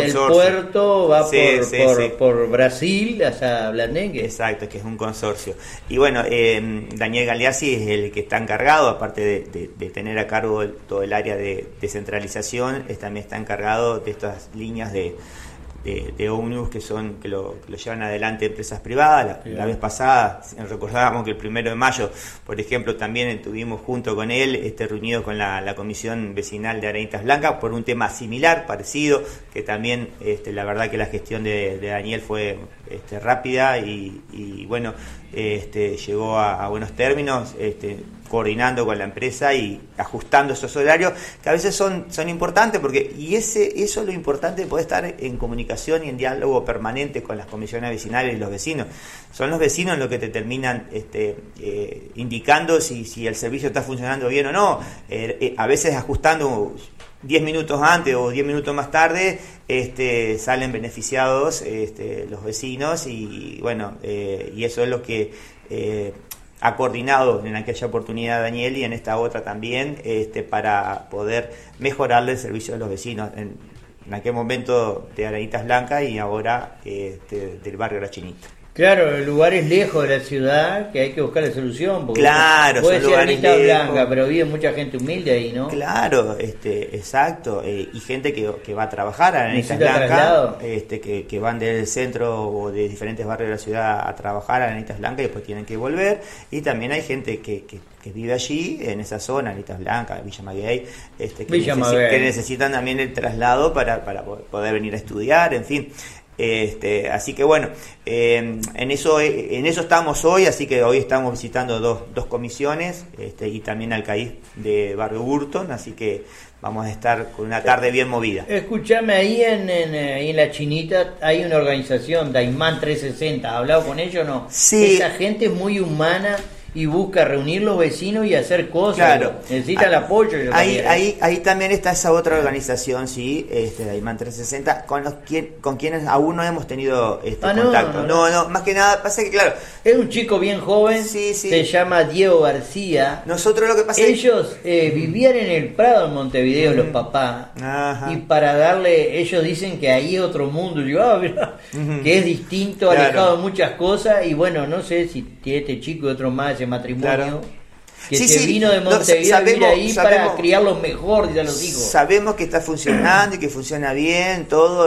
El consorcio. puerto va Sí, sí, sí. por Brasil hasta Blandengue. Exacto, que es un consorcio. Y bueno, Daniel Galeazzi es el que está encargado, aparte de tener a cargo todo el área de descentralización, también está encargado de estas líneas de ómnibus que lo llevan adelante empresas privadas. La vez pasada recordábamos que el 1 de mayo, por ejemplo, también estuvimos junto con él reunidos con la comisión vecinal de Arenita Blanca por un tema similar, parecido, que también la verdad que la gestión de Daniel fue rápida y bueno, llegó a buenos términos, coordinando con la empresa y ajustando esos horarios que a veces son importantes, porque eso es lo importante de poder estar en comunicación y en diálogo permanente con las comisiones vecinales y los vecinos. Son los vecinos los que te terminan indicando si el servicio está funcionando bien o no. A veces ajustando 10 minutos antes o 10 minutos más tarde salen beneficiados los vecinos y bueno, y eso es lo que ha coordinado en aquella oportunidad Daniel y en esta otra también para poder mejorarle el servicio a los vecinos en aquel momento de Arenitas Blancas y ahora del barrio La Chinita. Claro, el lugar es lejos de la ciudad, que hay que buscar la solución. Porque claro, puede ser Arenita lejos. Blanca, pero vive mucha gente humilde ahí, ¿no? Claro, exacto, y gente que va a trabajar a Arenita Blanca, que van del centro o de diferentes barrios de la ciudad a trabajar a Arenita Blanca y después tienen que volver, y también hay gente que vive allí, en esa zona, Arenita Blanca, Villa Maguey, que necesitan también el traslado para poder venir a estudiar, en fin. Así que bueno, en eso estamos hoy, así que hoy estamos visitando dos comisiones y también al CAIF de Barrio Burton, así que vamos a estar con una tarde bien movida. Escúchame, ahí en La Chinita hay una organización, Daimán 360, ¿has hablado con ellos o no? Sí. Esa gente es muy humana y busca reunir los vecinos y hacer cosas. Claro. Necesita el apoyo. Ahí también está esa otra organización, sí, Daimán 360, con quienes aún no hemos tenido contacto. No, más que nada, pasa que claro. Es un chico bien joven, sí. Se llama Diego García. Nosotros lo que pasa ellos vivían en el Prado en Montevideo, los papás. Ajá. Y para darle, ellos dicen que ahí es otro mundo. Yo, mira, que es distinto, claro, alejado de muchas cosas. Y bueno, no sé si tiene este chico y otro más, ese matrimonio. Claro. Que se vino de Montevideo a vivir ahí para criarlos mejor, dice a los hijos. Sabemos que está funcionando y que funciona bien todo,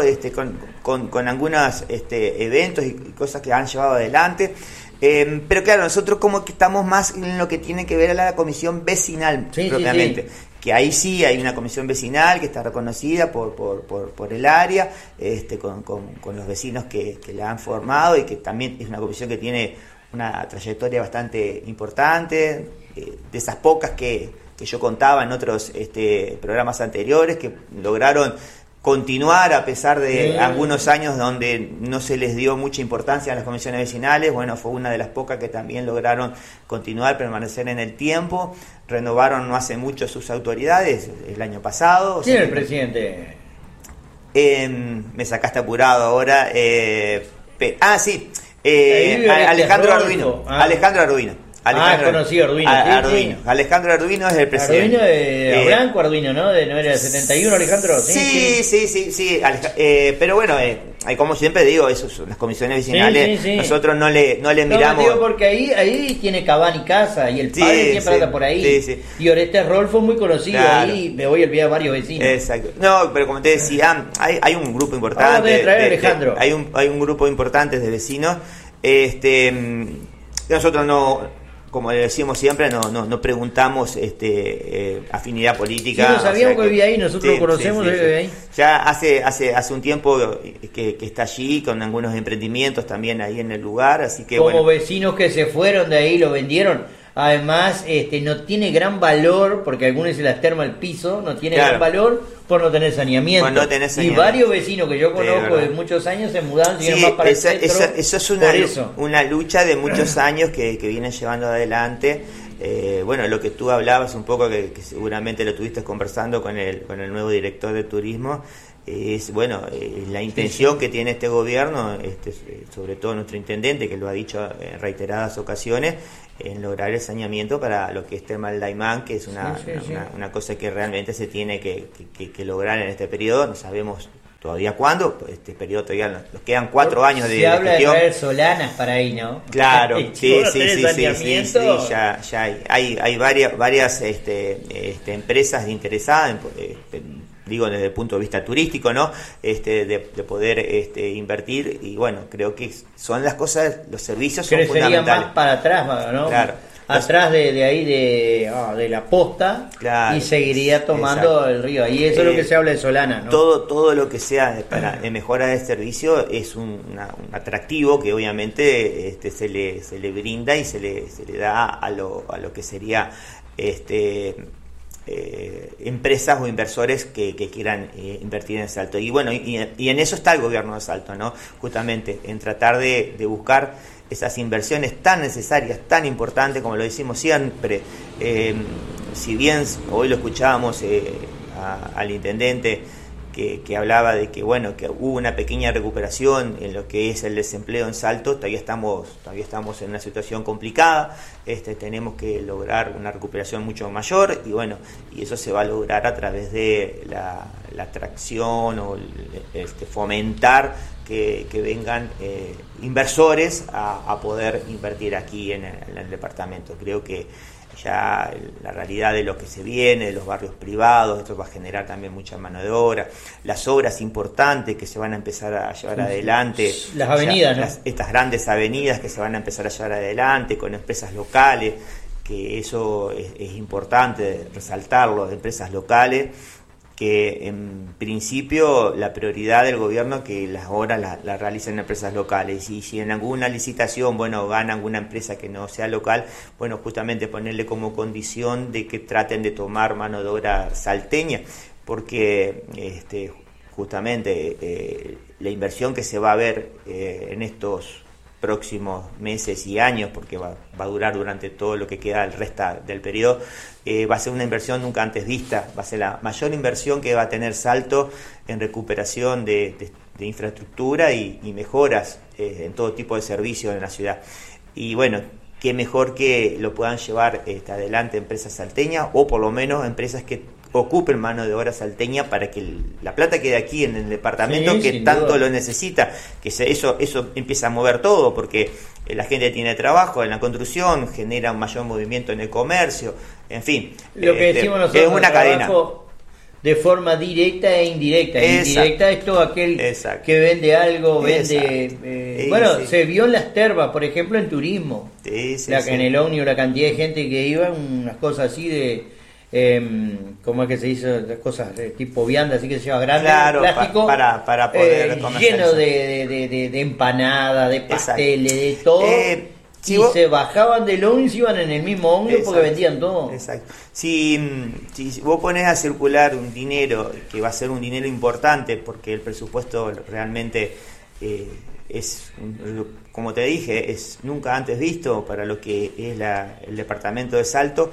con algunos eventos y cosas que han llevado adelante. Pero claro, nosotros como que estamos más en lo que tiene que ver a la comisión vecinal propiamente. Sí. Que ahí sí hay una comisión vecinal que está reconocida por el área, con los vecinos que la han formado, y que también es una comisión que tiene una trayectoria bastante importante, de esas pocas que yo contaba en otros programas anteriores, que lograron continuar a pesar de algunos años donde no se les dio mucha importancia a las comisiones vecinales. Bueno, fue una de las pocas que también lograron continuar, permanecer en el tiempo. Renovaron no hace mucho sus autoridades, el año pasado. ¿Quién es el presidente? Me sacaste apurado ahora. Sí. Alejandro Arduino. Alejandro Arduino. Conocido Arduino. Arduino. Alejandro Arduino es el presidente. Arduino de Blanco, Arduino, ¿no? ¿No era el 71, Alejandro? Sí. Pero bueno, como siempre digo, eso son las comisiones vecinales. Sí. Nosotros no le miramos. Digo porque ahí tiene Cabán y casa, y el padre siempre anda por ahí. Sí. Y Oreste Rolfo es muy conocido, claro. Ahí me voy a olvidar varios vecinos. Exacto. No, pero como te decía, hay un grupo importante. Alejandro. Hay un grupo importante de vecinos. Nosotros no, como decimos siempre, no preguntamos afinidad política. Sí, lo sabíamos que vivía ahí, nosotros lo conocemos. Sí. Ahí. Ya hace un tiempo que está allí, con algunos emprendimientos también ahí en el lugar, así que como vecinos que se fueron de ahí, lo vendieron. Además, no tiene gran valor, porque algunos se las terma el piso, no tiene gran valor por no tener saneamiento. Y varios vecinos que yo conozco de muchos años se mudaron, más para el centro. Eso es una lucha de muchos años que vienen llevando adelante. Bueno, lo que tú hablabas un poco, que seguramente lo estuviste conversando con el nuevo director de turismo, es la intención que tiene este gobierno, sobre todo nuestro intendente, que lo ha dicho en reiteradas ocasiones, en lograr el saneamiento para lo que es Termal Daimán, que es una cosa que realmente se tiene que lograr en este periodo. No sabemos todavía cuándo, este periodo todavía nos quedan 4 años de gestión. Se habla de traer Solanas para ahí, ¿no? Claro, sí, ya hay varias empresas interesadas digo desde el punto de vista turístico, ¿no? De poder invertir, y bueno, creo que son las cosas, los servicios son fundamentales. Más para atrás, ¿no? Claro. Atrás de ahí de la posta, claro, y seguiría tomando, exacto, el río. Y eso es lo que se habla de Solana, ¿no? Todo lo que sea para mejora de servicio es un atractivo que obviamente se le brinda y se le da a lo que sería empresas o inversores que quieran invertir en Salto. Y bueno, y en eso está el gobierno de Salto, ¿no? Justamente en tratar de buscar esas inversiones tan necesarias, tan importantes, como lo decimos siempre. Si bien hoy lo escuchábamos al intendente que hablaba de que bueno, que hubo una pequeña recuperación en lo que es el desempleo en Salto, todavía estamos en una situación complicada. Tenemos que lograr una recuperación mucho mayor, y bueno, y eso se va a lograr a través de la atracción o fomentar que vengan inversores a poder invertir aquí en el departamento. Creo que ya la realidad de lo que se viene, de los barrios privados, esto va a generar también mucha mano de obra, las obras importantes que se van a empezar a llevar adelante, las avenidas, ¿no? Estas grandes avenidas que se van a empezar a llevar adelante con empresas locales, que eso es importante resaltarlo, empresas locales, que en principio la prioridad del gobierno que las obras las realicen empresas locales, y si en alguna licitación, bueno, gana alguna empresa que no sea local, bueno, justamente ponerle como condición de que traten de tomar mano de obra salteña, porque justamente la inversión que se va a ver en estos próximos meses y años, porque va a durar durante todo lo que queda el resto del periodo, va a ser una inversión nunca antes vista, va a ser la mayor inversión que va a tener Salto en recuperación de infraestructura y mejoras en todo tipo de servicios en la ciudad. Y bueno, qué mejor que lo puedan llevar adelante empresas salteñas, o por lo menos empresas que ocupen mano de obra salteña, para que la plata quede aquí en el departamento, sí, que tanto duda lo necesita, que eso empieza a mover todo, porque la gente tiene trabajo en la construcción, genera un mayor movimiento en el comercio, en fin, lo que decimos nosotros, es una cadena de forma directa e indirecta. Exacto. Indirecta es todo aquel Exacto. que vende algo, vende bueno, sí. Se vio en las termas, por ejemplo, en turismo, en el ómnibus, la cantidad de gente que iba, unas cosas así de ¿cómo es que se hizo? Las cosas de tipo vianda, así que se llama grande, claro, plástico, para poder lleno de empanadas, de pasteles, de todo. Si se bajaban del ómnibus y iban en el mismo ómnibus porque vendían todo. Exacto. Si vos pones a circular un dinero, que va a ser un dinero importante, porque el presupuesto realmente es, como te dije, es nunca antes visto para lo que es el departamento de Salto.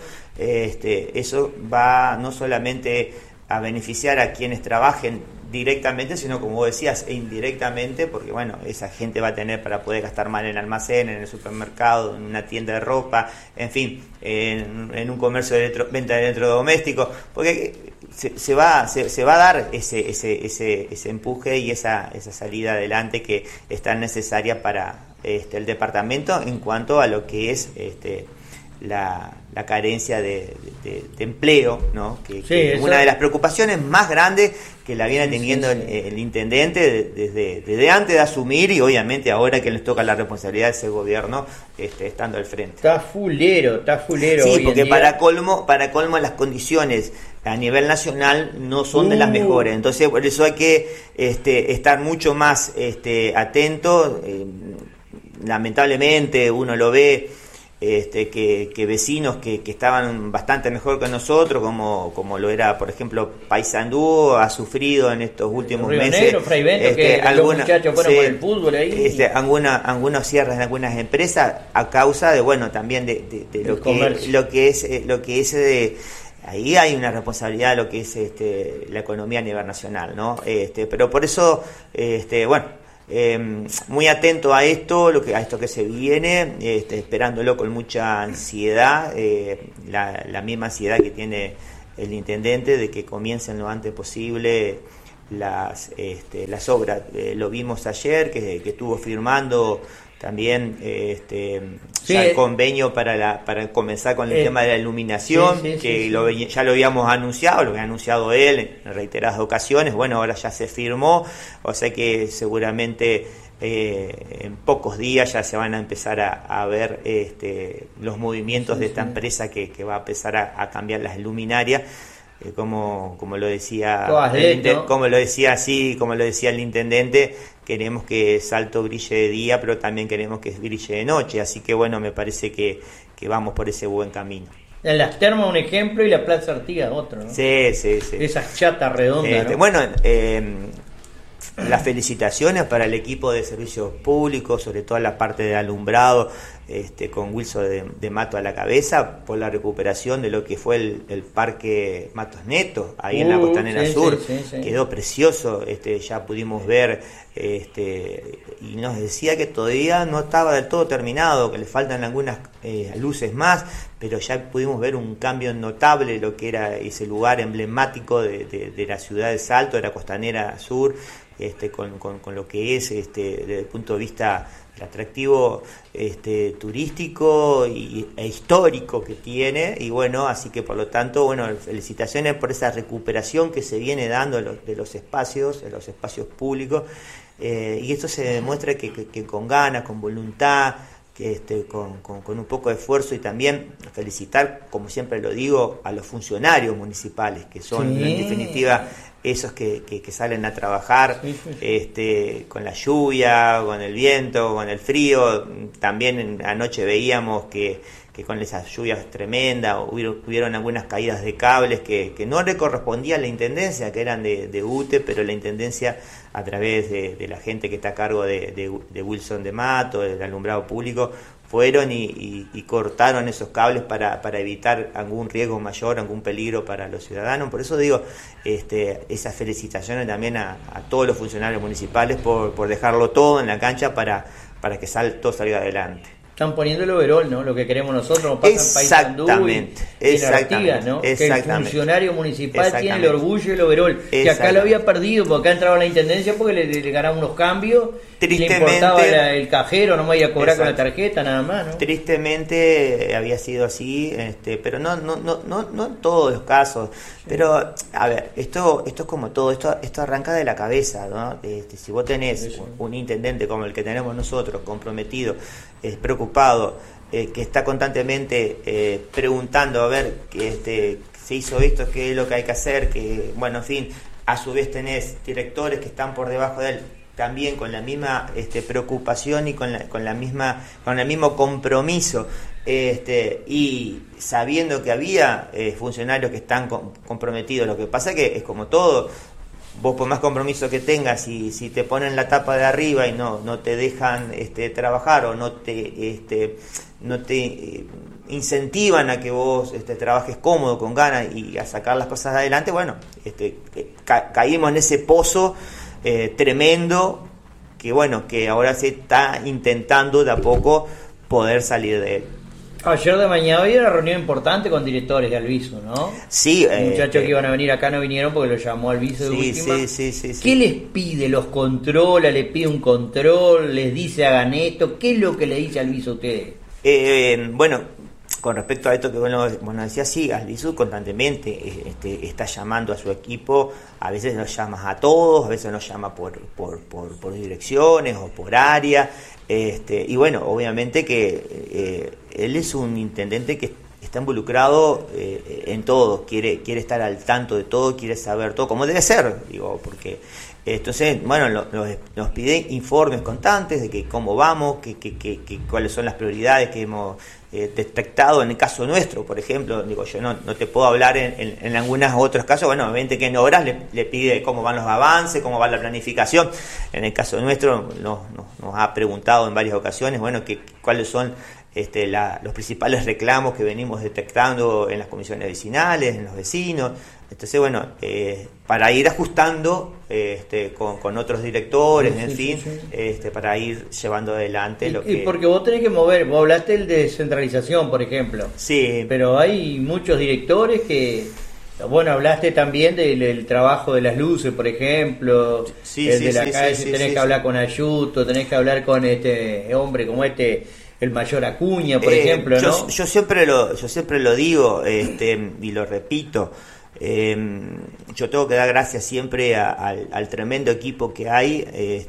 Eso va no solamente a beneficiar a quienes trabajen directamente, sino, como vos decías, e indirectamente, porque bueno, esa gente va a tener para poder gastar más en el almacén, en el supermercado, en una tienda de ropa, en fin, en un comercio de venta de electrodomésticos, porque se va a dar ese empuje y esa salida adelante que es tan necesaria para el departamento en cuanto a lo que es la carencia de empleo, ¿no? Que es una de las preocupaciones más grandes que la viene teniendo el intendente desde antes de asumir, y obviamente ahora que les toca la responsabilidad de ese gobierno, estando al frente. Está fulero. Sí, porque para colmo las condiciones a nivel nacional no son de las mejores, entonces por eso hay que estar mucho más atento. Lamentablemente uno lo ve, que vecinos que estaban bastante mejor que nosotros, como lo era, por ejemplo, Paysandú, ha sufrido en estos últimos meses. Negro, Fray Bento, que algunos muchachos fueron por el fútbol ahí. Algunos cierres de algunas empresas a causa de, bueno, también de lo que es ahí hay una responsabilidad de lo que es la economía a nivel nacional, ¿no? Pero por eso, bueno, muy atento a esto, a esto que se viene, esperándolo con mucha ansiedad, la misma ansiedad que tiene el intendente de que comiencen lo antes posible las obras. Lo vimos ayer que estuvo firmando también ya el convenio para comenzar con el tema de la iluminación, ya lo habíamos anunciado, lo había anunciado él en reiteradas ocasiones. Bueno, ahora ya se firmó, o sea que seguramente en pocos días ya se van a empezar a ver los movimientos de esta empresa que va a empezar a cambiar las luminarias. Como lo decía como lo decía el intendente, queremos que Salto brille de día, pero también queremos que brille de noche, así que bueno, me parece que vamos por ese buen camino. En las Termas un ejemplo y la Plaza Artigas otro, ¿no? Sí. Esas chatas redondas, ¿no? Bueno, las felicitaciones para el equipo de servicios públicos, sobre todo la parte de alumbrado, con Wilson de Mato a la cabeza, por la recuperación de lo que fue el Parque Matos Netos, ahí en la Costanera Sur. Sí. Quedó precioso, ya pudimos ver, y nos decía que todavía no estaba del todo terminado, que le faltan algunas luces más, pero ya pudimos ver un cambio notable, lo que era ese lugar emblemático de la ciudad de Salto, de la Costanera Sur, con lo que es desde el punto de vista del atractivo turístico e histórico que tiene. Y bueno, así que por lo tanto, bueno, felicitaciones por esa recuperación que se viene dando de los espacios públicos, y esto se demuestra que con ganas, con voluntad, con un poco de esfuerzo, y también felicitar, como siempre lo digo, a los funcionarios municipales, que son en definitiva esos que salen a trabajar con la lluvia, con el viento, con el frío. También anoche veíamos que con esas lluvias tremendas hubieron algunas caídas de cables que no le correspondía a la Intendencia, que eran de UTE, pero la Intendencia, a través de la gente que está a cargo de Wilson de Mato, del alumbrado público, fueron y cortaron esos cables para evitar algún riesgo mayor, algún peligro para los ciudadanos. Por eso digo, esas felicitaciones también a todos los funcionarios municipales por dejarlo todo en la cancha para que todo salga adelante. Están poniendo el overol, ¿no? Lo que queremos nosotros, nos pasa en Paysandú y Artigas, ¿no? Que el funcionario municipal tiene el orgullo y el overol, que acá lo había perdido, porque acá entraba la intendencia porque le ganaba unos cambios, le importaba el cajero, no me iba a cobrar con la tarjeta, nada más, ¿no? Tristemente había sido así, pero no en todos los casos. Pero, a ver, esto es como todo, esto arranca de la cabeza, ¿no? Si vos tenés un intendente como el que tenemos nosotros, comprometido, preocupado, que está constantemente preguntando a ver que se hizo esto, qué es lo que hay que hacer, que bueno, en fin, a su vez tenés directores que están por debajo de él también con la misma preocupación y con el mismo compromiso, y sabiendo que había funcionarios que están comprometidos. Lo que pasa que es como todo, vos por más compromiso que tengas, si te ponen la tapa de arriba y no te dejan trabajar, o no te incentivan a que vos trabajes cómodo, con ganas y a sacar las cosas adelante, bueno, caímos en ese pozo tremendo que ahora se está intentando de a poco poder salir de él. Ayer de mañana había una reunión importante con directores de Alviso, ¿no? Sí. Los muchachos que iban a venir acá no vinieron porque lo llamó Alviso de última. Sí. ¿Qué les pide? ¿Los controla? ¿Le pide un control? ¿Les dice hagan esto? ¿Qué es lo que le dice Alviso a ustedes? Bueno, con respecto a esto que bueno decía, sí, Alviso constantemente está llamando a su equipo. A veces nos llama a todos, a veces nos llama por direcciones o por área. Y bueno, obviamente que él es un intendente que está involucrado en todo, quiere estar al tanto de todo, quiere saber todo, como debe ser, porque entonces, bueno, nos pide informes constantes de que cómo vamos, que cuáles son las prioridades que hemos detectado en el caso nuestro, por ejemplo. Yo no te puedo hablar en algunos otros casos. Bueno, obviamente que en obras le pide cómo van los avances, cómo va la planificación. En el caso nuestro nos ha preguntado en varias ocasiones, bueno, cuáles son los principales reclamos que venimos detectando en las comisiones vecinales, en los vecinos. Entonces, bueno, para ir ajustando con otros directores, para ir llevando adelante lo que... Y porque vos tenés que mover, vos hablaste de descentralización, por ejemplo. Sí. Pero hay muchos directores que Bueno, hablaste también del trabajo de las luces, por ejemplo, de la calle, tenés que hablar con Ayuto, tenés que hablar con este hombre como el mayor Acuña, por ejemplo, ¿no? Yo siempre lo digo, y lo repito, yo tengo que dar gracias siempre al tremendo equipo que hay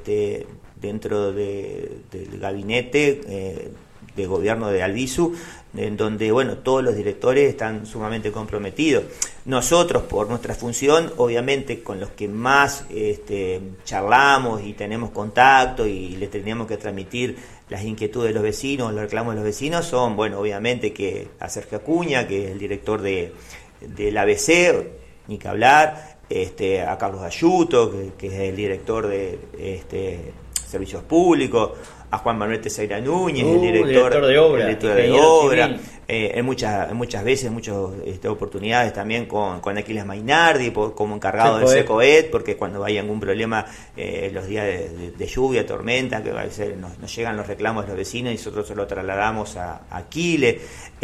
dentro del gabinete de gobierno de Albizu, en donde todos los directores están sumamente comprometidos. Nosotros, por nuestra función, obviamente con los que más charlamos y tenemos contacto y le tenemos que transmitir las inquietudes de los vecinos, los reclamos de los vecinos, son, obviamente que a Sergio Acuña, que es el director del ABC, ni que hablar, a Carlos Ayuto, que es el director de Servicios Públicos, a Juan Manuel Teixeira Núñez, el director de obra, en muchas veces, muchas oportunidades también con Aquiles Mainardi como encargado del SECOED, porque cuando hay algún problema los días de lluvia, tormenta, que a veces nos llegan los reclamos de los vecinos y nosotros se lo trasladamos a Aquiles,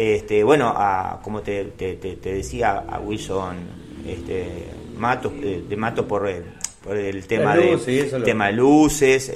como te decía, a Wilson Matos, de Matos por el tema de luces,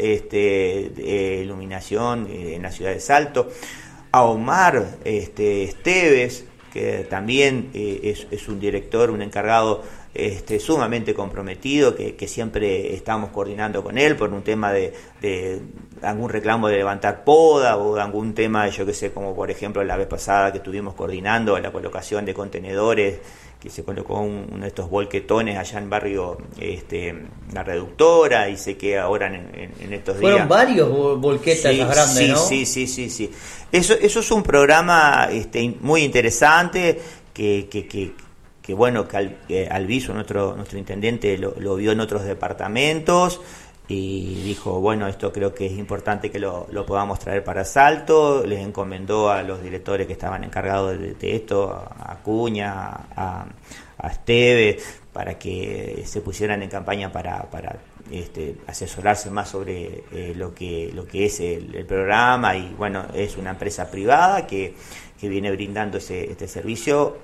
iluminación en la ciudad de Salto, a Omar Esteves, que también es un director, un encargado sumamente comprometido, que siempre estamos coordinando con él por un tema de algún reclamo de levantar poda o algún tema, yo que sé, como por ejemplo la vez pasada que estuvimos coordinando la colocación de contenedores, que se colocó uno de estos volquetones allá en barrio La Reductora, y sé que ahora en estos días... Fueron varios volquetas grandes, ¿no? Sí. Eso es un programa muy interesante que Albizu, nuestro intendente, lo vio en otros departamentos y dijo, esto creo que es importante que lo podamos traer para Salto. Les encomendó a los directores que estaban encargados de esto, a Acuña, a Esteves, para que se pusieran en campaña para asesorarse más sobre lo que es el programa. Y es una empresa privada que viene brindando este servicio,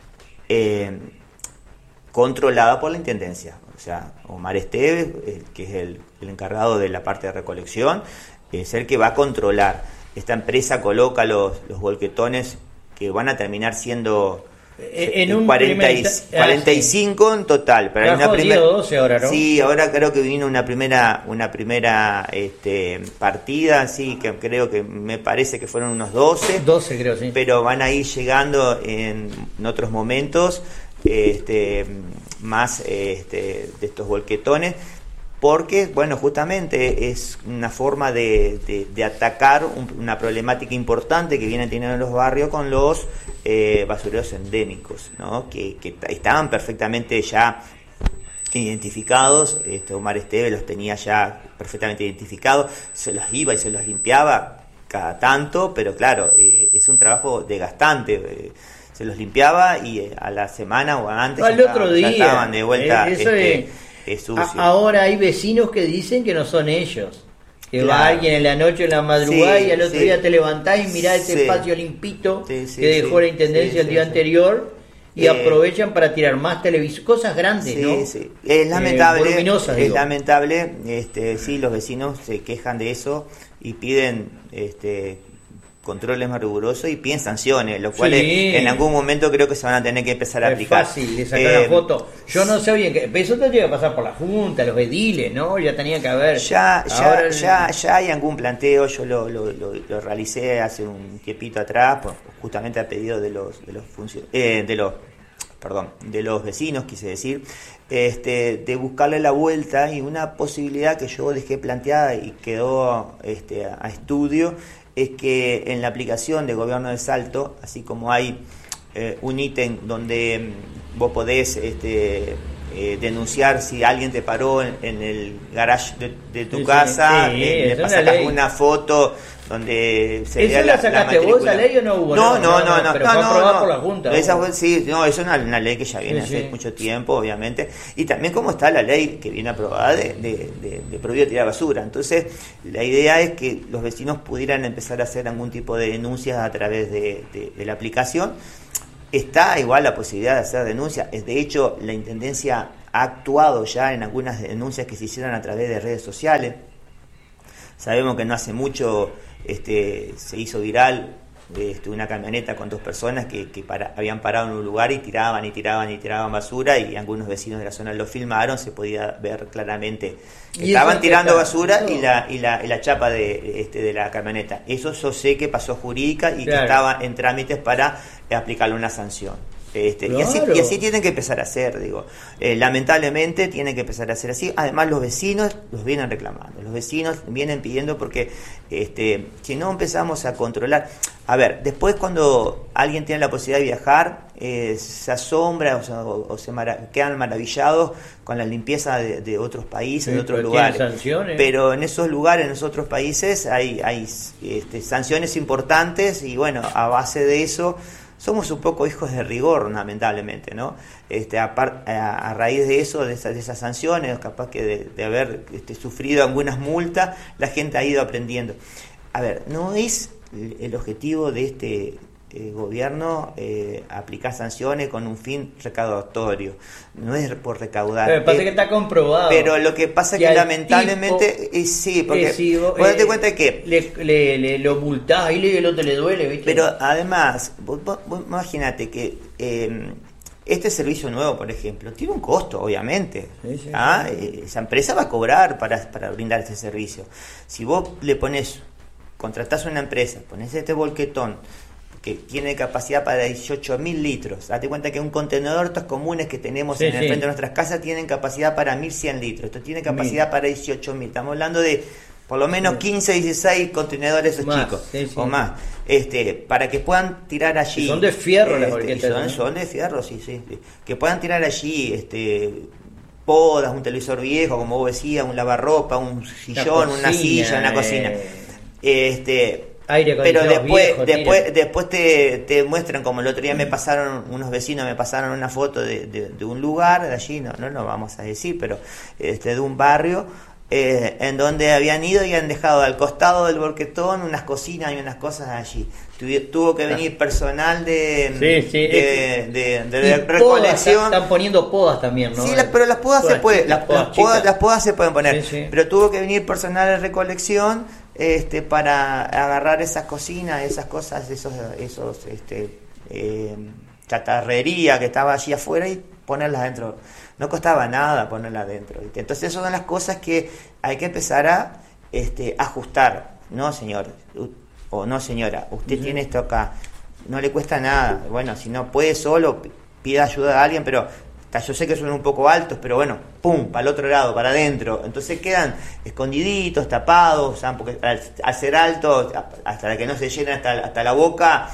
controlada por la Intendencia. O sea, Omar Esteves, que es el encargado de la parte de recolección, es el que va a controlar. Esta empresa coloca los volquetones que van a terminar siendo en un 45 en total. Pero hay una primera 12 ahora, ¿no? Sí, ahora creo que vino una primera partida, sí, que creo que me parece que fueron unos 12. 12 creo, sí. Pero van a ir llegando en otros momentos más de estos volquetones, porque justamente es una forma de atacar una problemática importante que vienen teniendo los barrios con los basureros endémicos, ¿no? que estaban perfectamente ya identificados. Omar Esteves los tenía ya perfectamente identificados, se los iba y se los limpiaba cada tanto, pero claro, es un trabajo desgastante. Se los limpiaba y a la semana o antes ya estaban de vuelta sucios. Ahora hay vecinos que dicen que no son ellos, que va alguien en la noche, en la madrugada, y al otro día te levantás y mirás ese espacio limpito que dejó la Intendencia el día anterior, y aprovechan para tirar más televisión, cosas grandes, ¿no? Sí. Es lamentable, voluminosas, lamentable, los vecinos se quejan de eso y piden controles más rigurosos y piden sanciones, los cuales en algún momento creo que se van a tener que empezar a aplicar. Es fácil de sacar la foto. Yo no sabía que eso te llega a pasar por la Junta, los ediles, ¿no? Ya tenía que haber. Ya hay algún planteo. Yo lo realicé hace un tiempito atrás, justamente a pedido de los vecinos, quise decir, de buscarle la vuelta, y una posibilidad que yo dejé planteada y quedó a estudio, es que en la aplicación de Gobierno de Salto, así como hay un ítem donde vos podés denunciar si alguien te paró en el garage de tu casa, le pasás una foto donde se vea la matrícula. ¿Esa ley o no hubo? No, pero fue aprobada por la Junta. Esa es una ley que ya viene hace mucho tiempo, obviamente, y también como está la ley que viene aprobada de prohibir tirar basura. Entonces, la idea es que los vecinos pudieran empezar a hacer algún tipo de denuncias a través de la aplicación. Está igual la posibilidad de hacer denuncias. De hecho, la Intendencia ha actuado ya en algunas denuncias que se hicieron a través de redes sociales. Sabemos que no hace mucho se hizo viral una camioneta con 2 personas que habían parado en un lugar y tiraban basura, y algunos vecinos de la zona lo filmaron. Se podía ver claramente que estaban tirando basura y la chapa de la camioneta. Eso yo sé que pasó jurídica y que estaba en trámites para aplicarle una sanción. Claro. Y así tienen que empezar a hacer, lamentablemente tienen que empezar a hacer así. Además, los vecinos los vienen reclamando, los vecinos vienen pidiendo, porque si no empezamos a controlar, después cuando alguien tiene la posibilidad de viajar, se asombra o quedan maravillados con la limpieza de otros países, de otros lugares. Sanciones. Pero en esos lugares, en esos otros países, hay sanciones importantes, y bueno, a base de eso somos un poco hijos de rigor, lamentablemente, ¿no? A raíz de eso, de esas sanciones, capaz que de haber sufrido algunas multas, la gente ha ido aprendiendo. No es el objetivo de este gobierno aplicar sanciones con un fin recaudatorio, no es por recaudar. Pero pasa que está comprobado. Pero lo que pasa es que lamentablemente sí, porque vos date cuenta que lo multás y el otro le duele, ¿viste? Pero además, vos imagínate que este servicio nuevo, por ejemplo, tiene un costo, obviamente. Sí. Esa empresa va a cobrar para brindar este servicio. Si vos contratás una empresa, ponés este volquetón que tiene capacidad para 18.000 litros. Date cuenta que un contenedor, estos comunes que tenemos en el frente de nuestras casas, tienen capacidad para 1.100 litros. Esto tiene capacidad para 18.000. Estamos hablando de por lo menos 15, 16 contenedores esos chicos, o más, para que puedan tirar allí. Son de fierro las volquetas. Son de fierro, sí. Que puedan tirar allí podas, un televisor viejo, como vos decías, un lavarropa, un sillón, una silla, una cocina. Pero después te muestran, como el otro día unos vecinos me pasaron una foto de un lugar de allí, no lo vamos a decir, pero de un barrio, en donde habían ido y han dejado al costado del volquetón unas cocinas y unas cosas allí. Tuvo que venir personal de recolección. Están poniendo podas también, ¿no? Sí, pero las podas se pueden, las podas se pueden poner, pero tuvo que venir personal de recolección para agarrar esas cocinas, esas cosas, esos chatarrería que estaba allí afuera y ponerlas dentro. No costaba nada ponerlas adentro, ¿viste? Entonces esas son las cosas que hay que empezar a ajustar. No, señor, o no, señora, usted tiene esto acá, no le cuesta nada. Bueno, si no puede solo, pida ayuda a alguien, pero yo sé que son un poco altos, pero bueno, pum, para el otro lado, para adentro. Entonces quedan escondiditos, tapados, ¿saben? Porque al ser alto, hasta que no se llena hasta la boca,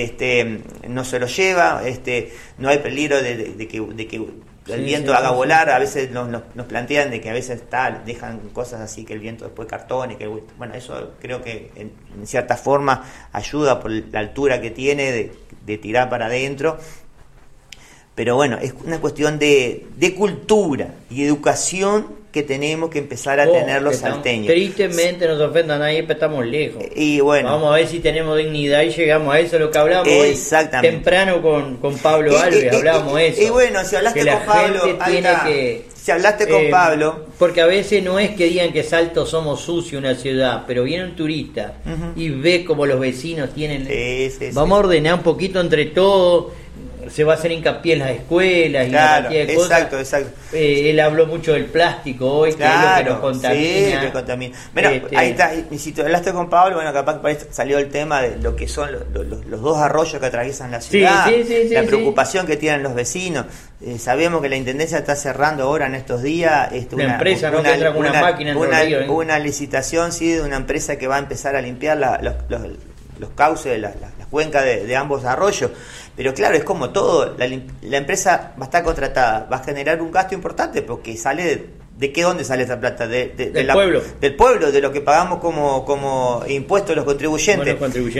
no se lo lleva, no hay peligro de que el viento haga volar. A veces nos plantean de que a veces dejan cosas así, que el viento después cartone, bueno, eso creo que en cierta forma ayuda por la altura que tiene de tirar para adentro. Pero bueno, es una cuestión de cultura y educación que tenemos que empezar a tener los salteños. Tristemente, no se ofenda a nadie, pero estamos lejos. Y bueno, vamos a ver si tenemos dignidad y llegamos a eso, lo que hablábamos hoy temprano con Pablo Alves, hablábamos eso. Y bueno, si hablaste con Pablo, si hablaste con Pablo, porque a veces no es que digan que Salto somos sucio una ciudad, pero viene un turista y ve como los vecinos tienen. Vamos a ordenar un poquito entre todos. Se va a hacer hincapié en las escuelas y una cantidad de cosas. Exacto. Él habló mucho del plástico hoy, que es lo que nos contamina. Sí, que contamina. Bueno, ahí está. Y si te hablaste con Pablo, bueno, capaz que salió el tema de lo que son los 2 arroyos que atraviesan la ciudad, la preocupación que tienen los vecinos. Sabemos que la Intendencia está cerrando ahora en estos días una empresa que entra con una máquina en el río, una licitación, de una empresa que va a empezar a limpiar los cauces de las cuencas de ambos arroyos. Pero claro, es como todo, la empresa va a estar contratada, va a generar un gasto importante porque sale ¿de dónde sale esa plata? Del pueblo. Del pueblo, de lo que pagamos como impuestos los contribuyentes.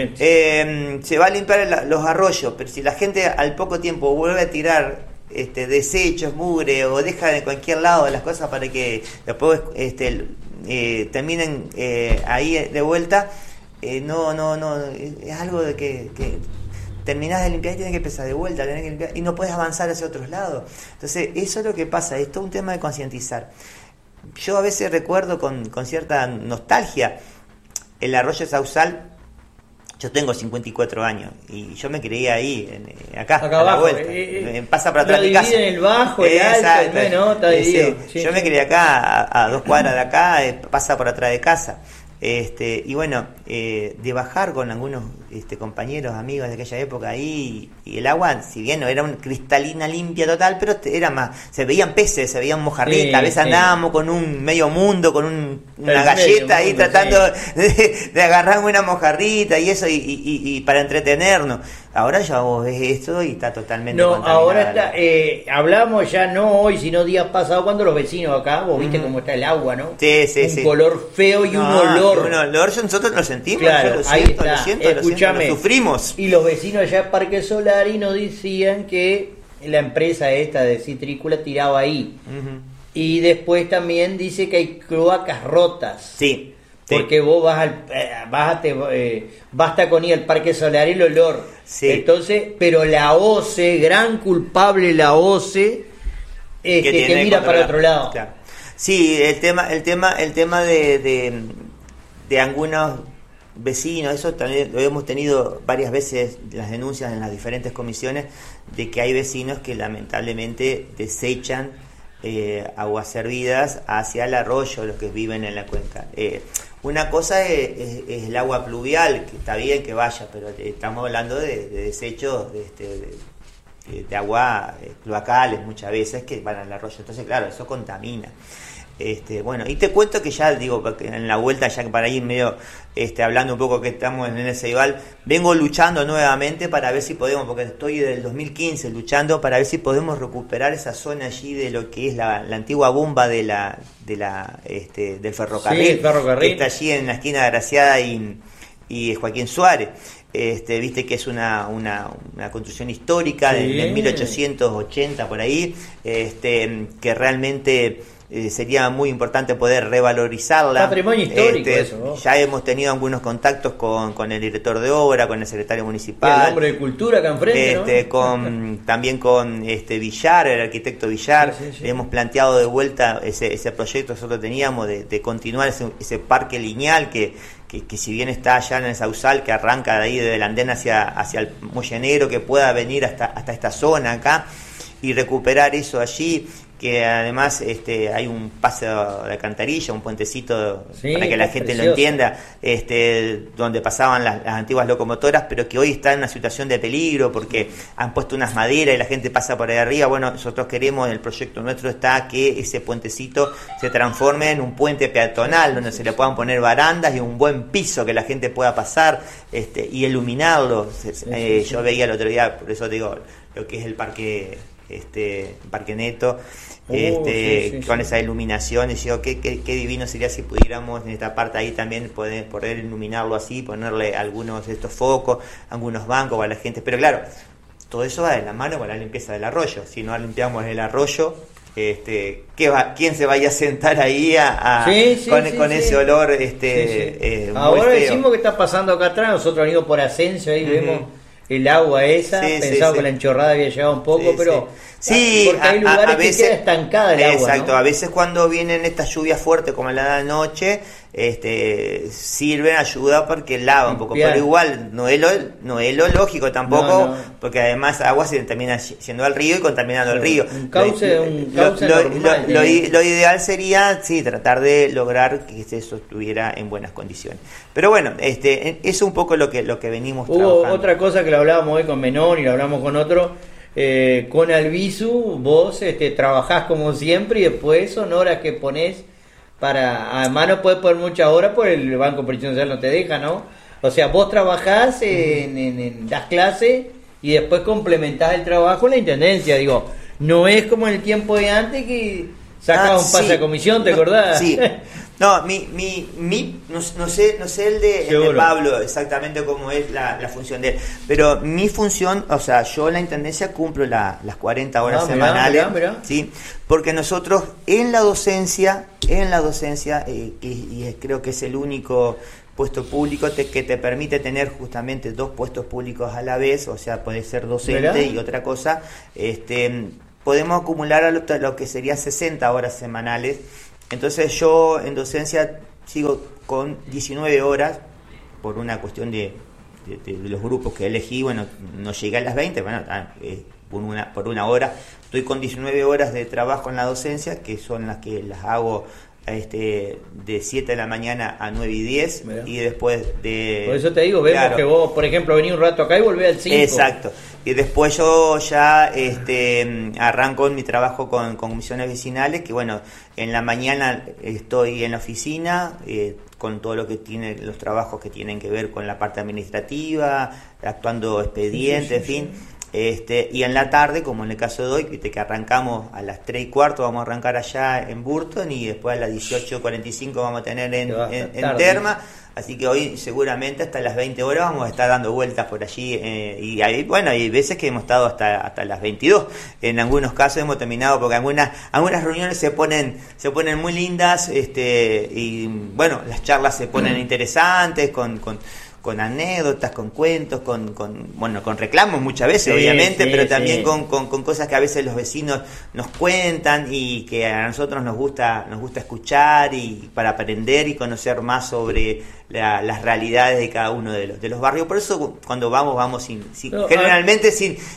Se va a limpiar los arroyos, pero si la gente al poco tiempo vuelve a tirar desechos, mugre, o deja de cualquier lado las cosas para que después terminen ahí de vuelta, no, es algo de que terminás de limpiar y tenés que empezar de vuelta, tenés que limpiar, y no puedes avanzar hacia otros lados. Entonces, eso es lo que pasa, es todo un tema de concientizar. Yo a veces recuerdo con cierta nostalgia el arroyo Sausal. Yo tengo 54 años y yo me creía ahí, acá a abajo, la vuelta. Pasa para atrás de mi casa. En el bajo, el alto, bueno, está dividido. Yo me creía acá, a 2 cuadras de acá, pasa por atrás de casa. Y bueno, de bajar con algunos compañeros, amigos de aquella época ahí, y el agua, si bien no era una cristalina limpia total, pero era más, se veían peces, se veían mojarritas, a veces andábamos con un medio mundo, con una galleta ahí tratando de agarrar una mojarrita y eso, y para entretenernos. Ahora ya vos ves esto y está totalmente contaminado. Ahora está, hablamos ya no hoy, sino días pasados, cuando los vecinos acá, vos viste cómo está el agua, ¿no? Sí. Un color feo y un olor. Un olor, nosotros lo sentimos, claro, lo siento, lo sufrimos. Y los vecinos allá de Parque Solari nos decían que la empresa esta de Citrícula tiraba ahí. Y después también dice que hay cloacas rotas. Sí. Porque vos basta con ir al Parque Solari el olor. Sí. Entonces, pero la OCE, gran culpable la OCE, que mira para otro lado. Claro. Sí, el tema de algunos vecinos, eso también lo hemos tenido varias veces, las denuncias en las diferentes comisiones, de que hay vecinos que lamentablemente desechan aguas servidas hacia el arroyo, los que viven en la cuenca. Una cosa es el agua pluvial, que está bien que vaya, pero estamos hablando de desechos de agua cloacales muchas veces que van al arroyo. Entonces, claro, eso contamina. Bueno, y te cuento que ya digo, en la vuelta, ya para ir medio hablando un poco que estamos en el Ceibal, vengo luchando nuevamente para ver si podemos, porque estoy del 2015 luchando para ver si podemos recuperar esa zona allí de lo que es la antigua bomba del ferrocarril, sí, el ferrocarril, que está allí en la esquina de Graciada y Joaquín Suárez. Viste que es una construcción histórica del 1880 por ahí, que realmente sería muy importante poder revalorizarla. Patrimonio histórico eso, ¿no? Ya hemos tenido algunos contactos con el director de obra, con el secretario municipal, el hombre de cultura acá enfrente, ¿no? También con Villar, el arquitecto Villar. Sí. Hemos planteado de vuelta ese proyecto que nosotros teníamos de continuar ese parque lineal que si bien está allá en el Sausal, que arranca de ahí desde el andén hacia el Muelle Negro, que pueda venir hasta esta zona acá y recuperar eso allí, que además hay un paso de alcantarilla, un puentecito, para que la gente precioso lo entienda, donde pasaban las antiguas locomotoras, pero que hoy está en una situación de peligro porque han puesto unas maderas y la gente pasa por ahí arriba. Bueno, nosotros queremos, el proyecto nuestro está que ese puentecito se transforme en un puente peatonal donde se le puedan poner barandas y un buen piso que la gente pueda pasar y iluminarlo. Yo veía el otro día, por eso digo, lo que es el parque Parque Neto, con esa iluminación, y digo, qué divino sería si pudiéramos en esta parte ahí también poder iluminarlo así, ponerle algunos de estos focos, algunos bancos para la gente, pero claro, todo eso va de la mano con la limpieza del arroyo. Si no limpiamos el arroyo, ¿quién se vaya a sentar ahí con ese olor? Ahora decimos que está pasando acá atrás, nosotros venimos por Ascenso y vemos el agua esa, pensaba que la enchorrada había llegado un poco, pero porque hay lugares que queda estancada el agua. Exacto, ¿no? A veces cuando vienen estas lluvias fuertes como la de la noche, sirven, ayuda porque lava un poco, pero igual no es lo lógico tampoco, porque además agua se termina yendo al río y contaminando el río. Un cauce normal. Lo ideal sería tratar de lograr que eso estuviera en buenas condiciones. Pero bueno, eso es un poco lo que venimos trabajando. Otra cosa que lo hablábamos hoy con Menón y lo hablamos con otro, con Albizu, vos trabajás como siempre y después son horas que ponés además no puedes poner muchas horas porque el Banco de Previsión Social no te deja, ¿no? O sea, vos trabajás en das clases y después complementás el trabajo en la intendencia, digo, no es como en el tiempo de antes que sacabas un pase a comisión, ¿te acordás? Sí. No, no sé el de Pablo exactamente cómo es la función de él, pero mi función, o sea, yo en la intendencia cumplo las 40 horas semanales, mirá. ¿Sí? Porque nosotros en la docencia, y creo que es el único puesto público que te permite tener justamente 2 puestos públicos a la vez, o sea, puede ser docente. ¿Verdad? Y otra cosa, podemos acumular a lo que sería 60 horas semanales. Entonces yo en docencia sigo con 19 horas por una cuestión de los grupos que elegí. Bueno, no llegué a las 20, bueno, por una hora. Estoy con 19 horas de trabajo en la docencia, que son las que las hago de 7 de la mañana a 9 y 10. Mirá. Y después de... Por eso te digo, vemos que vos, por ejemplo, venís un rato acá y volvés al 5. Exacto. Y después yo ya arranco en mi trabajo con comisiones vecinales, que bueno, en la mañana estoy en la oficina con todo lo que tiene, los trabajos que tienen que ver con la parte administrativa, actuando expedientes, en fin. Y en la tarde, como en el caso de hoy, que arrancamos a las 3:15, vamos a arrancar allá en Burton, y después a las 18:45 vamos a tener en Terma. Así que hoy seguramente hasta las 20 horas vamos a estar dando vueltas por allí, y hay veces que hemos estado hasta las 22. En algunos casos hemos terminado porque algunas reuniones se ponen muy lindas, y bueno, las charlas se ponen interesantes con anécdotas, con cuentos, con reclamos muchas veces, obviamente, pero también con cosas que a veces los vecinos nos cuentan y que a nosotros nos gusta escuchar, y para aprender y conocer más sobre las realidades de cada uno de los barrios. Por eso cuando vamos generalmente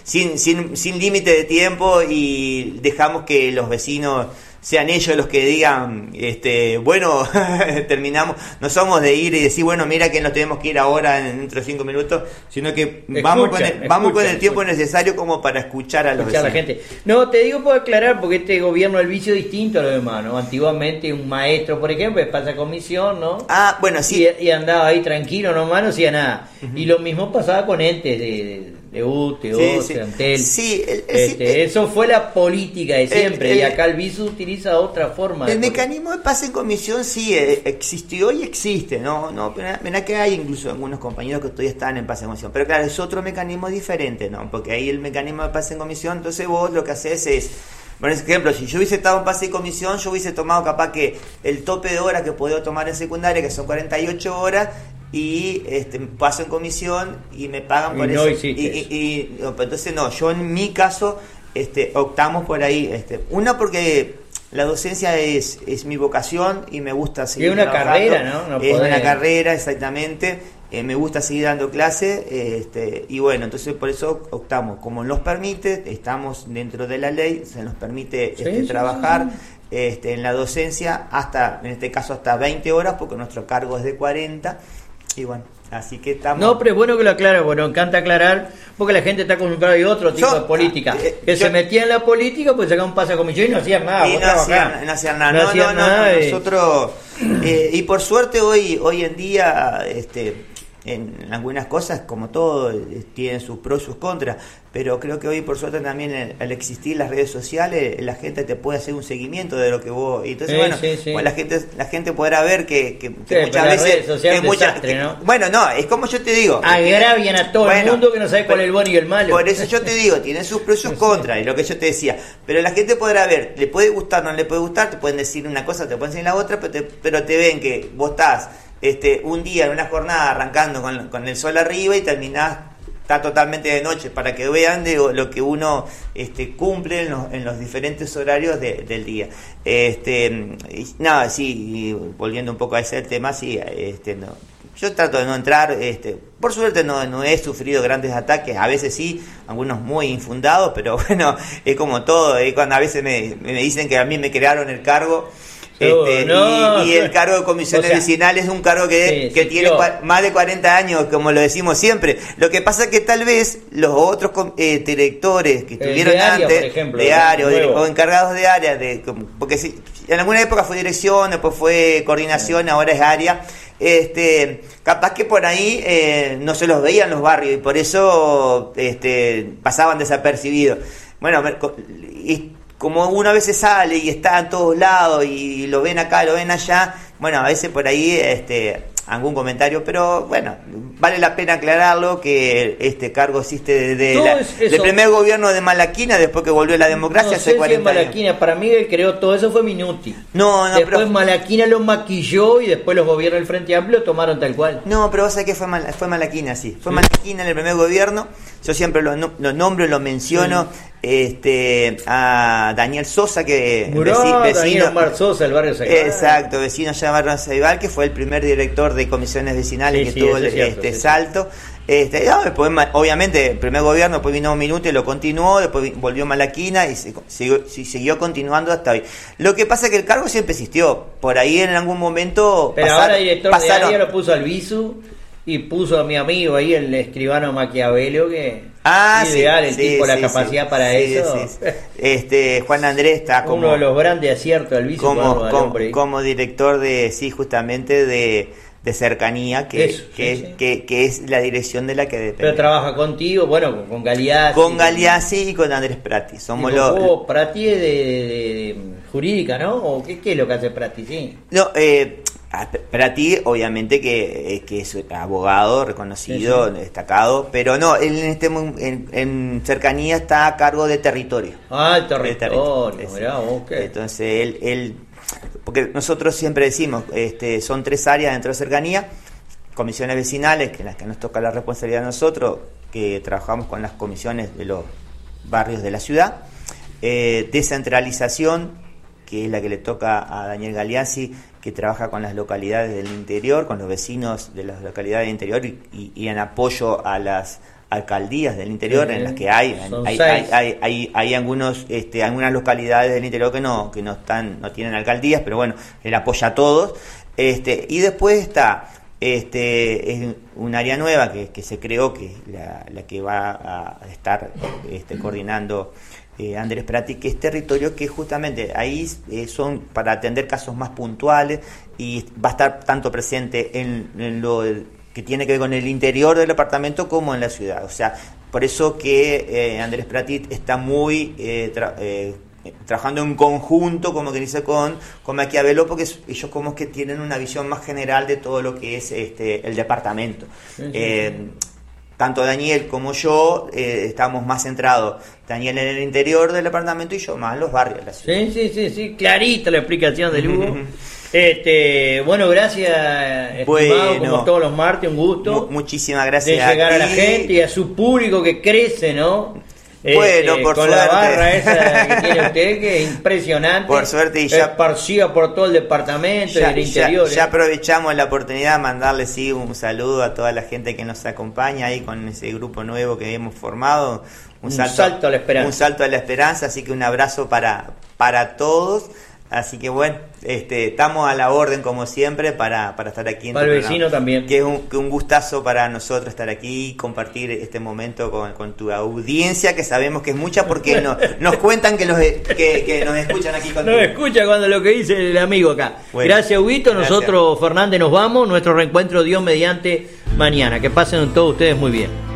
sin límite de tiempo, y dejamos que los vecinos sean ellos los que digan, bueno, terminamos. No somos de ir y decir, bueno, mira que nos tenemos que ir ahora dentro de 5 minutos, sino que vamos con el tiempo necesario como para escuchar a los vecinos. A la gente. No, te digo, puedo aclarar, porque este gobierno del vicio es distinto a los demás, ¿no? Antiguamente un maestro, por ejemplo, pasa comisión, ¿no? Ah, bueno, sí. Y andaba ahí tranquilo nomás, no hacía nada. Uh-huh. Y lo mismo pasaba con entes de UTE, Antel. Sí, eso fue la política de siempre, y acá el vicio utiliza otra forma. El mecanismo de pase en comisión sí existió y existe, ¿no? Mira que hay incluso algunos compañeros que todavía están en pase en comisión, pero claro, es otro mecanismo diferente, ¿no? Porque ahí el mecanismo de pase en comisión, entonces vos lo que haces es, por ejemplo, si yo hubiese estado en pase de comisión, yo hubiese tomado capaz que el tope de horas que podía tomar en secundaria, que son 48 horas, y paso en comisión y me pagan por eso. Entonces no, yo en mi caso optamos por ahí, una porque la docencia es mi vocación y me gusta seguir trabajando. Es una carrera, ¿no? Es una carrera, exactamente. Me gusta seguir dando clase, y bueno, entonces por eso optamos, como nos permite, estamos dentro de la ley, se nos permite trabajar en la docencia en este caso hasta 20 horas, porque nuestro cargo es de 40. Y bueno, así que estamos... No, pero es bueno que lo aclare, bueno, encanta aclarar, porque la gente está acostumbrada a otro tipo de política. Se metía en la política, pues sacaba un pase a comisión y no hacían nada. Y no hacían nada. Nosotros, y por suerte hoy en día, en algunas cosas, como todo, tienen sus pros y sus contras, pero creo que hoy por suerte también al existir las redes sociales, la gente te puede hacer un seguimiento de lo que vos, y entonces bueno, la gente podrá ver que muchas veces ¿no? Bueno, no, es como yo te digo, agravian a todo el mundo que no sabe cuál es el bueno y el malo. Por eso yo te digo, tienen sus pros y sus contras, y lo que yo te decía, pero la gente podrá ver, le puede gustar, no le puede gustar, te pueden decir una cosa, te pueden decir la otra, pero te ven que vos estás un día en una jornada arrancando con el sol arriba y terminás, está totalmente de noche, para que vean lo que uno cumple en los diferentes horarios del día. Y nada, sí, y volviendo un poco a ese tema, sí, no, yo trato de no entrar, por suerte no he sufrido grandes ataques, a veces sí, algunos muy infundados, pero bueno, es como todo, cuando a veces me dicen que a mí me crearon el cargo. Y el cargo de comisiones vecinales es un cargo que tiene más de 40 años, como lo decimos siempre. Lo que pasa es que tal vez los otros directores que estuvieron antes, ejemplo, de área o encargados de área, porque si, en alguna época fue dirección, después fue coordinación, ahora es área, capaz que por ahí no se los veía en los barrios y por eso pasaban desapercibidos. Bueno, como uno a veces sale y está en todos lados y lo ven acá, lo ven allá, bueno, a veces por ahí algún comentario, pero bueno, vale la pena aclararlo que este cargo existe desde el primer gobierno de Malaquina, después que volvió la democracia hace 40 años. Malaquina, para mí él creó todo eso, fue Minuti. Después pero Malaquina lo maquilló y después los gobiernos del Frente Amplio tomaron tal cual. No, pero vos sabés que fue Malaquina, sí. Fue Malaquina en el primer gobierno. Yo siempre lo nombro, lo menciono. A Daniel Sosa, que vecino Omar Sosa, el barrio Ceibal. Exacto, vecino allá del barrio Ceibal, que fue el primer director de comisiones vecinales que tuvo salto. Después, obviamente, el primer gobierno, después vino Minuti, lo continuó, después volvió Malaquina y siguió continuando hasta hoy. Lo que pasa es que el cargo siempre existió. Por ahí en algún momento. Pero ahora director de área lo puso al Visu y puso a mi amigo ahí, el escribano Maquiavelo, que ideal, el tipo, la capacidad para eso. Juan Andrés está como uno de los grandes aciertos del Visu como director justamente de cercanía, que es la dirección de la que depende. Pero trabaja contigo, bueno, con Galeazzi. Con Galeazzi y con Andrés Prati. Somos Prati es de jurídica, ¿no? ¿O qué es lo que hace Prati? Sí. No, Prati, obviamente que es abogado reconocido, destacado, pero no, él en cercanía está a cargo de territorio. El territorio, mirá, okay. Entonces él porque nosotros siempre decimos, son 3 áreas dentro de cercanía: comisiones vecinales, que en las que nos toca la responsabilidad a nosotros, que trabajamos con las comisiones de los barrios de la ciudad; descentralización, que es la que le toca a Daniel Galeazzi, que trabaja con las localidades del interior, con los vecinos de las localidades del interior y en apoyo a las alcaldías del interior, en las que hay algunas localidades del interior que no tienen alcaldías, pero bueno, él apoya a todos. Y después está es un área nueva que se creó, que es la que va a estar coordinando Andrés Prati, que es territorio, que justamente ahí son para atender casos más puntuales, y va a estar tanto presente en lo que tiene que ver con el interior del departamento como en la ciudad. O sea, por eso que Andrés Prati está muy trabajando en conjunto, como que dice, con Maquiavelo, porque ellos como que tienen una visión más general de todo lo que es el departamento. Tanto Daniel como yo estamos más centrados, Daniel en el interior del departamento y yo más en los barrios de la ciudad. Sí, clarita la explicación de Lugo. Bueno, gracias, estimado, como todos los martes, un gusto. Muchísimas gracias de llegar a la gente y a su público que crece, ¿no? Bueno, por con suerte. La barra esa que tiene usted, que es impresionante. Por suerte, y ya esparcida por todo el departamento y el interior. Ya aprovechamos la oportunidad de mandarle un saludo a toda la gente que nos acompaña ahí con ese grupo nuevo que hemos formado. Un salto a la esperanza. Un salto a la esperanza, así que un abrazo para todos. Así que bueno, estamos a la orden como siempre para estar aquí en para el vecino también. Que es un gustazo para nosotros estar aquí y compartir este momento con tu audiencia, que sabemos que es mucha, porque nos cuentan que nos escuchan aquí contigo. Nos escucha cuando lo que dice el amigo acá. Bueno, gracias, Huguito. Nosotros, Fernández, nos vamos. Nuestro reencuentro, Dios mediante, mañana. Que pasen todos ustedes muy bien.